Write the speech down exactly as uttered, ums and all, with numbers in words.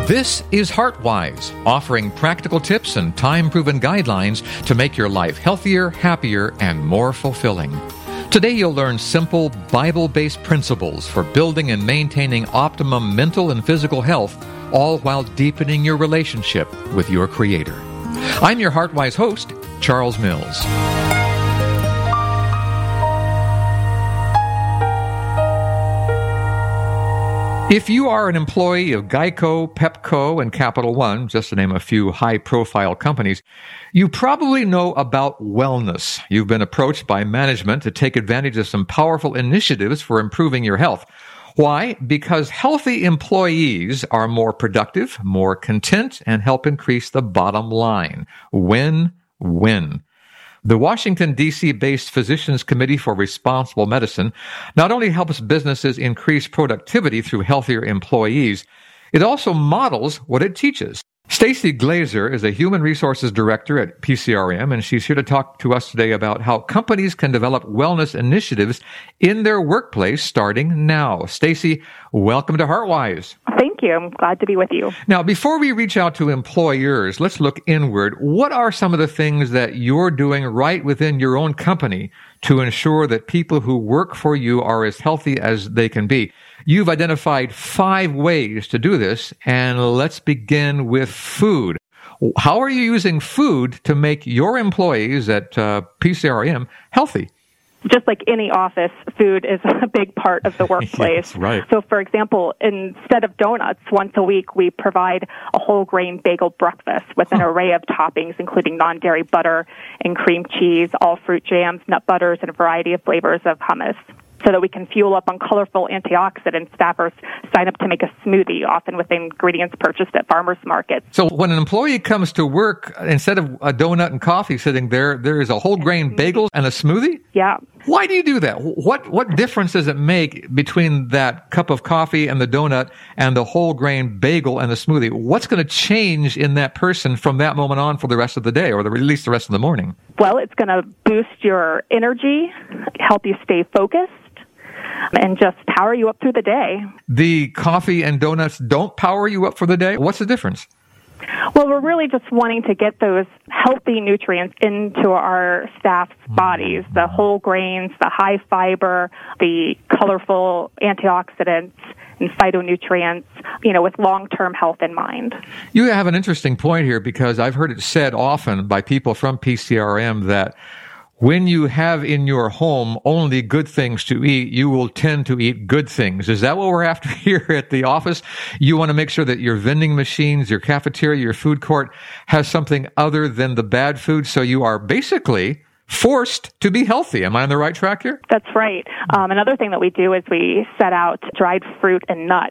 This is HeartWise, offering practical tips and time-proven guidelines to make your life healthier, happier, and more fulfilling. Today you'll learn simple, Bible-based principles for building and maintaining optimum mental and physical health, all while deepening your relationship with your Creator. I'm your HeartWise host, Charles Mills. If you are an employee of Geico, Pepco, and Capital One, just to name a few high-profile companies, you probably know about wellness. You've been approached by management to take advantage of some powerful initiatives for improving your health. Why? Because healthy employees are more productive, more content, and help increase the bottom line. Win-win. The Washington, D C-based Physicians Committee for Responsible Medicine not only helps businesses increase productivity through healthier employees, it also models what it teaches. Stacy Glazer is a Human Resources Director at P C R M, and she's here to talk to us today about how companies can develop wellness initiatives in their workplace starting now. Stacy, welcome to HeartWise. Thank you. I'm glad to be with you. Now, before we reach out to employers, let's look inward. What are some of the things that you're doing right within your own company to ensure that people who work for you are as healthy as they can be? You've identified five ways to do this, and let's begin with food. How are you using food to make your employees at uh, P C R M healthy? Just like any office, food is a big part of the workplace. Yes, right. So, for example, instead of donuts, once a week, we provide a whole grain bagel breakfast with an huh. array of toppings, including non-dairy butter and cream cheese, all fruit jams, nut butters, and a variety of flavors of hummus, so that we can fuel up on colorful antioxidants. Staffers sign up to make a smoothie, often with ingredients purchased at farmers markets. So when an employee comes to work, instead of a donut and coffee sitting there, there is a whole grain bagel and a smoothie? Yeah. Why do you do that? What what difference does it make between that cup of coffee and the donut and the whole grain bagel and the smoothie? What's going to change in that person from that moment on for the rest of the day, or the, at least the rest of the morning? Well, it's going to boost your energy, help you stay focused, and just power you up through the day. The coffee and donuts don't power you up for the day? What's the difference? Well, we're really just wanting to get those healthy nutrients into our staff's bodies, the whole grains, the high fiber, the colorful antioxidants and phytonutrients, you know, with long-term health in mind. You have an interesting point here, because I've heard it said often by people from P C R M that when you have in your home only good things to eat, you will tend to eat good things. Is that what we're after here at the office? You want to make sure that your vending machines, your cafeteria, your food court has something other than the bad food, so you are basically forced to be healthy. Am I on the right track here? That's right. Um, another thing that we do is we set out dried fruit and nuts